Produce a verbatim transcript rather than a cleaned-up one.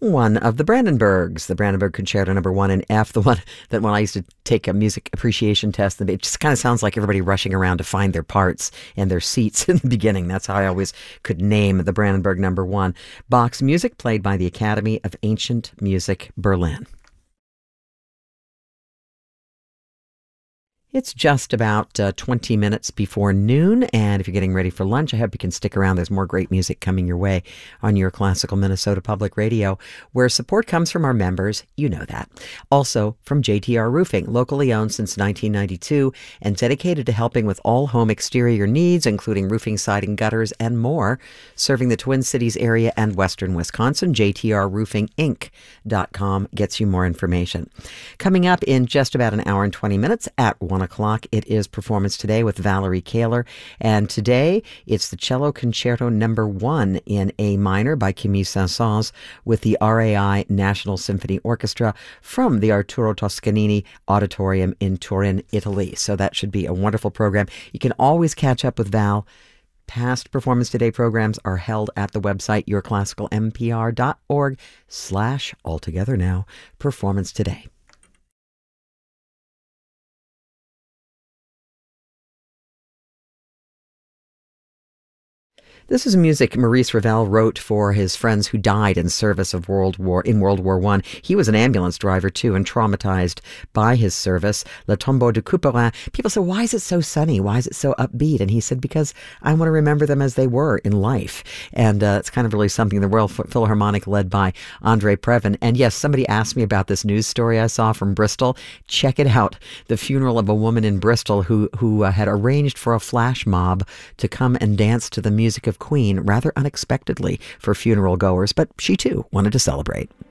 one of the Brandenburgs, the Brandenburg Concerto number one in F, the one that when I used to take a music appreciation test, it just kind of sounds like everybody rushing around to find their parts and their seats in the beginning. That's how I always could name the Brandenburg number one. Bach's music played by the Academy of Ancient Music, Berlin. It's just about uh, twenty minutes before noon, and if you're getting ready for lunch, I hope you can stick around. There's more great music coming your way on your Classical Minnesota Public Radio, where support comes from our members. You know that. Also from J T R Roofing, locally owned since nineteen ninety-two and dedicated to helping with all home exterior needs, including roofing, siding, gutters, and more, serving the Twin Cities area and western Wisconsin. J T R roofing inc dot com gets you more information. Coming up in just about an hour and twenty minutes at one o'clock, it is Performance Today with Valerie Kaler. And today, it's the Cello Concerto number one in A minor by Camille Saint-Saëns with the R A I National Symphony Orchestra from the Arturo Toscanini Auditorium in Turin, Italy. So that should be a wonderful program. You can always catch up with Val. Past Performance Today programs are held at the website yourclassicalmpr.org slash altogether now Performance Today. This is music Maurice Ravel wrote for his friends who died in service of World War in World War One. He was an ambulance driver too, and traumatized by his service. Le Tombeau de Couperin. People say, "Why is it so sunny? Why is it so upbeat?" And he said, "Because I want to remember them as they were in life." And uh, it's kind of really something. The Royal Philharmonic, led by Andre Previn. And yes, somebody asked me about this news story I saw from Bristol. Check it out. The funeral of a woman in Bristol who who uh, had arranged for a flash mob to come and dance to the music of Queen rather unexpectedly for funeral goers, but she too wanted to celebrate.